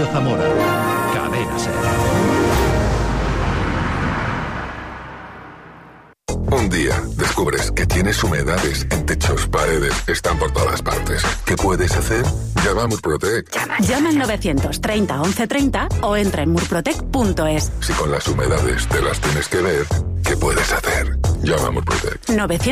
Antonio Zamora. Cadena SER. Un día descubres que tienes humedades en techos, paredes, están por todas partes. ¿Qué puedes hacer? Llama a Murprotec. Llama al 930 1130 o entra en murprotec.es. Si con las humedades te las tienes que ver, ¿qué puedes hacer? Llama a Murprotec.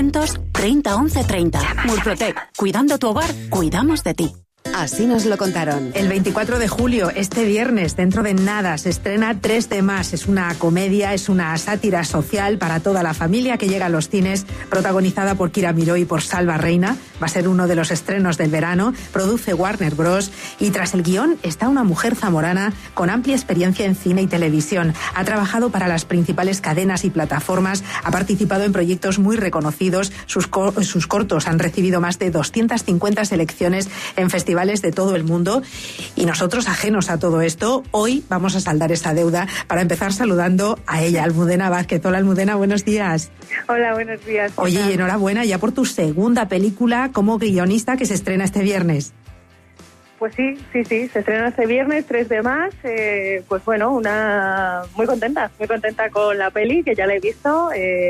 930 1130. Murprotec. Cuidando tu hogar, cuidamos de ti. Así nos lo contaron. El 24 de julio, este viernes, dentro de nada, se estrena 3 de más. Es una comedia, es una sátira social para toda la familia que llega a los cines, protagonizada por Kira Miró y por Salva Reina. Va a ser uno de los estrenos del verano. Produce Warner Bros. Y tras el guión está una mujer zamorana con amplia experiencia en cine y televisión. Ha trabajado para las principales cadenas y plataformas, ha participado en proyectos muy reconocidos. Sus cortos han recibido más de 250 selecciones en festivales de todo el mundo, y nosotros, ajenos a todo esto, hoy vamos a saldar esa deuda. Para empezar, saludando a ella, Almudena Vázquez. Hola, Almudena, buenos días. Hola, buenos días. Oye, y enhorabuena ya por tu segunda película como guionista, que se estrena este viernes. Pues sí, se estrena este viernes, 3 de más. Pues bueno, muy contenta con la peli, que ya la he visto,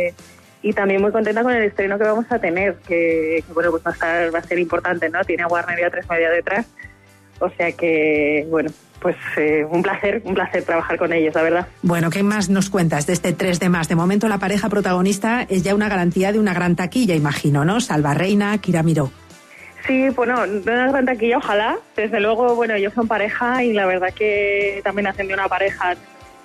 y también muy contenta con el estreno que vamos a tener, que bueno, pues va a ser importante, ¿no? Tiene a Warner y a A3 Media detrás, o sea que, bueno, pues un placer trabajar con ellos, la verdad. Bueno, ¿qué más nos cuentas de este 3 de más? De momento la pareja protagonista es ya una garantía de una gran taquilla, imagino, ¿no? Salva Reina, Kira Miró. Sí, bueno, de una gran taquilla, ojalá. Desde luego, bueno, ellos son pareja y la verdad que también hacen de una pareja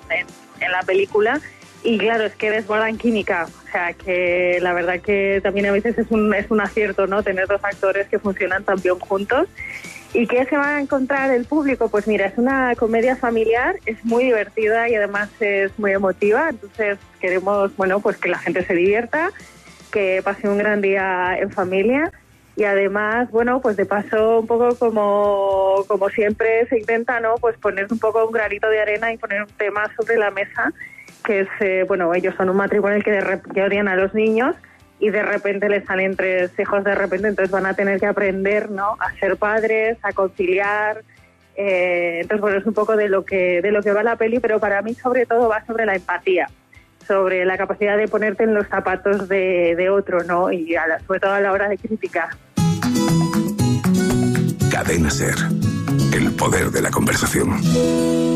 en la película. Y claro, es que desbordan química, o sea que la verdad que también a veces es un acierto, ¿no? Tener dos actores que funcionan tan bien juntos. ¿Y qué se va a encontrar el público? Pues mira, es una comedia familiar, es muy divertida y además es muy emotiva, entonces queremos, bueno, pues que la gente se divierta, que pase un gran día en familia. Y además, bueno, pues de paso, un poco como siempre se intenta, ¿no? Pues poner un poco un granito de arena y poner un tema sobre la mesa, que es, bueno, ellos son un matrimonio que odian a los niños y de repente les salen 3 hijos de repente, entonces van a tener que aprender, ¿no? A ser padres, a conciliar. Entonces, bueno, es un poco de lo que va la peli, pero para mí sobre todo va sobre la empatía, sobre la capacidad de ponerte en los zapatos de otro, ¿no? Y sobre todo a la hora de criticar. Cadena SER. El poder de la conversación.